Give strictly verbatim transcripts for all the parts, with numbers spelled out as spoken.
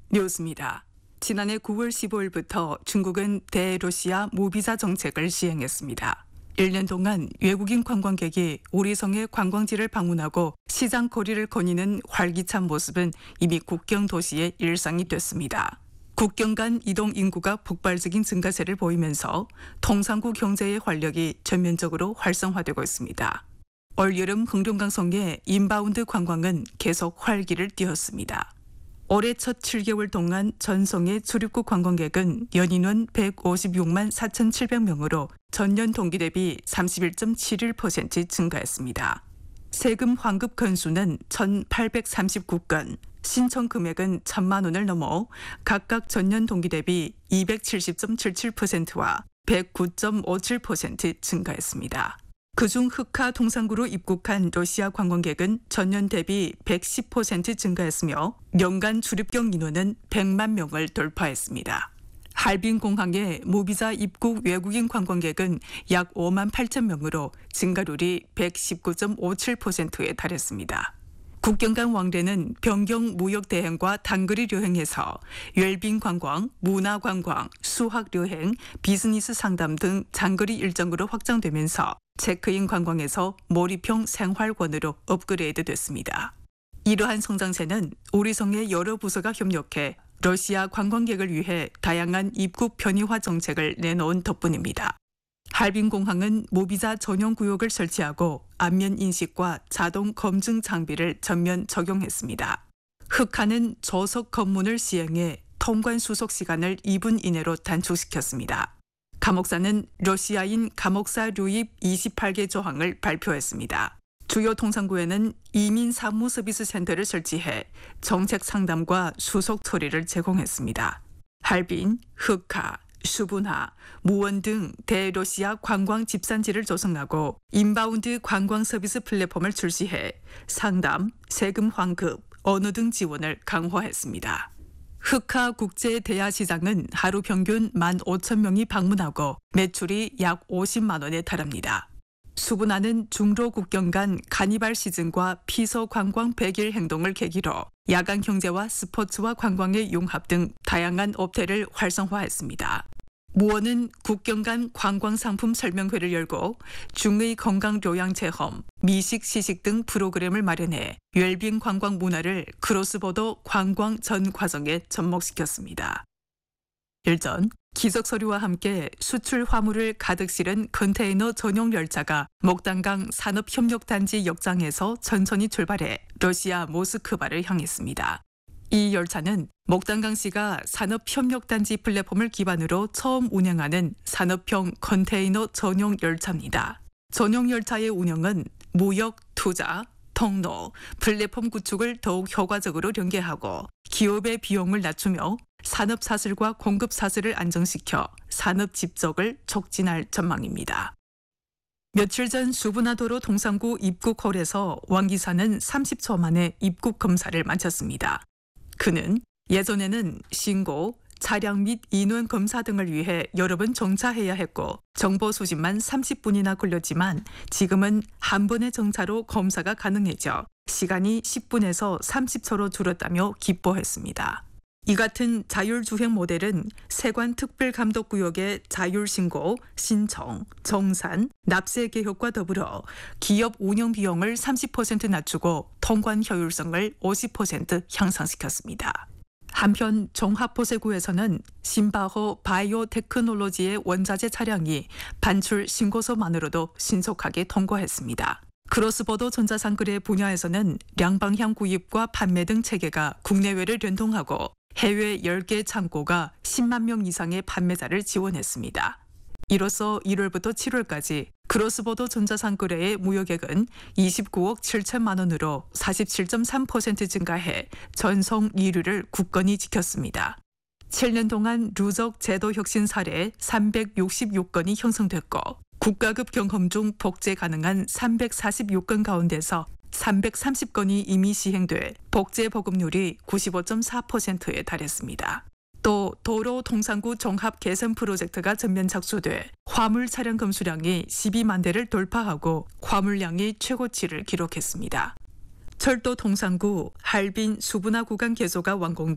뉴스입니다. 지난해 구월 십오일부터 중국은 대러시아 무비자 정책을 시행했습니다. 일 년 동안 외국인 관광객이 우리 성의 관광지를 방문하고 시장 거리를 거니는 활기찬 모습은 이미 국경 도시의 일상이 됐습니다. 국경 간 이동 인구가 폭발적인 증가세를 보이면서 통상구 경제의 활력이 전면적으로 활성화되고 있습니다. 올여름 흥룡강성의 인바운드 관광은 계속 활기를 띠었습니다. 올해 첫 칠 개월 동안 전성의 출입국 관광객은 연인원 백오십육만 사천칠백 명으로 전년 동기 대비 삼십일 점 칠일 퍼센트 증가했습니다. 세금 환급 건수는 천팔백삼십구 건, 신청 금액은 천만 원을 넘어 각각 전년 동기 대비 이백칠십 점 칠칠 퍼센트와 백구 점 오칠 퍼센트 증가했습니다. 그중 흑하 통상구로 입국한 러시아 관광객은 전년 대비 백십 퍼센트 증가했으며 연간 출입경 인원은 백만 명을 돌파했습니다. 할빈 공항의 무비자 입국 외국인 관광객은 약 오만 팔천 명으로 증가율이 백십구 점 오칠 퍼센트에 달했습니다. 국경 간 왕래는 변경 무역 대행과 단거리 여행에서 웰빙 관광, 문화 관광, 수학 여행, 비즈니스 상담 등 장거리 일정으로 확장되면서 체크인 관광에서 몰입형 생활권으로 업그레이드 됐습니다. 이러한 성장세는 우리 성의 여러 부서가 협력해 러시아 관광객을 위해 다양한 입국 편의화 정책을 내놓은 덕분입니다. 할빈 공항은 무비자 전용 구역을 설치하고 안면 인식과 자동 검증 장비를 전면 적용했습니다. 흑하는 저석 검문을 시행해 통관 수속 시간을 이 분 이내로 단축시켰습니다. 감옥사는 러시아인 감옥사 유입 이십팔 개 조항을 발표했습니다. 주요 통상구에는 이민 사무 서비스 센터를 설치해 정책 상담과 수속 처리를 제공했습니다. 할빈, 흑하, 수분하, 무원 등 대러시아 관광 집산지를 조성하고 인바운드 관광 서비스 플랫폼을 출시해 상담, 세금 환급, 언어 등 지원을 강화했습니다. 흑하 국제대하시장은 하루 평균 만 오천 명이 방문하고 매출이 약 오십만 원에 달합니다. 수분하는 중로 국경 간 카니발 시즌과 피서 관광 백 일 행동을 계기로 야간 경제와 스포츠와 관광의 융합 등 다양한 업태를 활성화했습니다. 무원은 국경 간 관광 상품 설명회를 열고 중의 건강 요양 체험, 미식 시식 등 프로그램을 마련해 웰빙 관광 문화를 크로스보더 관광 전 과정에 접목시켰습니다. 일전 기석 서류와 함께 수출 화물을 가득 실은 컨테이너 전용 열차가 목단강 산업협력단지 역장에서 천천히 출발해 러시아 모스크바를 향했습니다. 이 열차는 목단강시가 산업협력단지 플랫폼을 기반으로 처음 운행하는 산업형 컨테이너 전용 열차입니다. 전용 열차의 운영은 무역, 투자, 통로, 플랫폼 구축을 더욱 효과적으로 연계하고 기업의 비용을 낮추며 산업 사슬과 공급 사슬을 안정시켜 산업 집적을 촉진할 전망입니다. 며칠 전 수분하도로 동상구 입국홀에서 왕 기사는 삼십 초 만에 입국 검사를 마쳤습니다. 그는 예전에는 신고, 차량 및 인원 검사 등을 위해 여러 번 정차해야 했고 정보 수집만 삼십 분이나 걸렸지만 지금은 한 번의 정차로 검사가 가능해져 시간이 십 분에서 삼십 초로 줄었다며 기뻐했습니다. 이 같은 자율주행 모델은 세관특별감독구역의 자율신고, 신청, 정산, 납세 개혁과 더불어 기업 운영 비용을 삼십 퍼센트 낮추고 통관 효율성을 오십 퍼센트 향상시켰습니다. 한편 종합보세구에서는 신바호 바이오테크놀로지의 원자재 차량이 반출 신고서만으로도 신속하게 통과했습니다. 크로스보더 전자상거래 분야에서는 양방향 구입과 판매 등 체계가 국내외를 연동하고 해외 열 개 창고가 십만 명 이상의 판매자를 지원했습니다. 이로써 일월부터 칠월까지 크로스보더 전자상거래의 무역액은 이십구억 칠천만 원으로 사십칠 점 삼 퍼센트 증가해 전성 일 위를 굳건히 지켰습니다. 칠 년 동안 누적 제도 혁신 사례 삼백육십육 건이 형성됐고 국가급 경험 중 복제 가능한 삼백사십육 건 가운데서 삼백삼십 건이 이미 시행돼 복제 보급률이 구십오 점 사 퍼센트에 달했습니다. 또 도로 동상구 종합 개선 프로젝트가 전면 착수돼 화물 차량 검수량이 십이만 대를 돌파하고 화물량이 최고치를 기록했습니다. 철도 동상구 할빈 수분화 구간 개소가 완공돼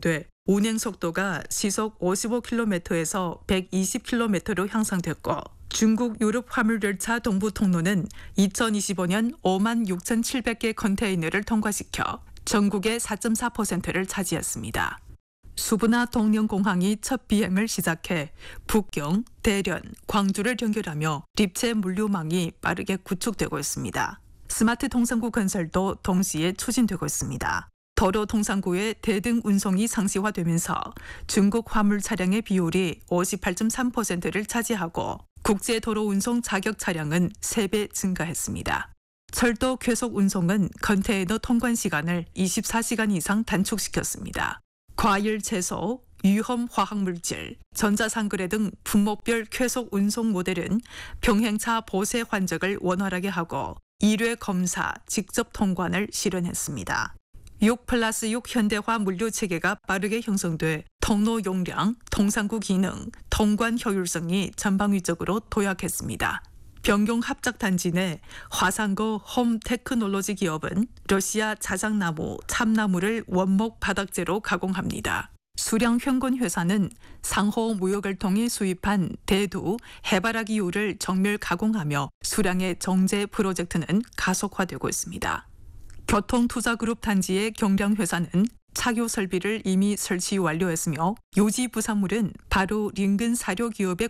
운행 속도가 시속 오십오 킬로미터에서 백이십 킬로미터로 향상됐고 중국 유럽 화물열차 동부 통로는 이천이십오 년 오만 육천칠백 개 컨테이너를 통과시켜 전국의 사 점 사 퍼센트를 차지했습니다. 수부나 동령공항이 첫 비행을 시작해 북경, 대련, 광주를 연결하며 립체 물류망이 빠르게 구축되고 있습니다. 스마트 통상구 건설도 동시에 추진되고 있습니다. 도로 통상구의 대등 운송이 상시화되면서 중국 화물 차량의 비율이 오십팔 점 삼 퍼센트를 차지하고 국제 도로 운송 자격 차량은 세 배 증가했습니다. 철도 쾌속 운송은 컨테이너 통관 시간을 이십사 시간 이상 단축시켰습니다. 과일, 채소, 위험 화학물질, 전자상거래 등 품목별 쾌속 운송 모델은 병행차 보세 환적을 원활하게 하고 일회 검사, 직접 통관을 실현했습니다. 육 플러스 육 현대화 물류 체계가 빠르게 형성돼 통로 용량, 통상구 기능, 통관 효율성이 전방위적으로 도약했습니다. 병경 합작단지 내 화상거 홈테크놀로지 기업은 러시아 자작나무, 참나무를 원목 바닥재로 가공합니다. 수량 현곤 회사는 상호 무역을 통해 수입한 대두, 해바라기유를 정밀 가공하며 수량의 정제 프로젝트는 가속화되고 있습니다. 교통투자그룹 단지의 경량회사는 착유 설비를 이미 설치 완료했으며 요지 부산물은 바로 인근 사료기업의